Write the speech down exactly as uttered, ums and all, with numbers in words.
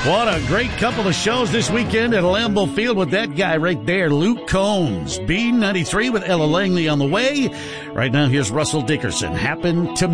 What a great couple of shows this weekend at Lambeau Field with that guy right there, Luke Combs. B ninety-three with Ella Langley on the way. Right now, here's Russell Dickerson. Happen to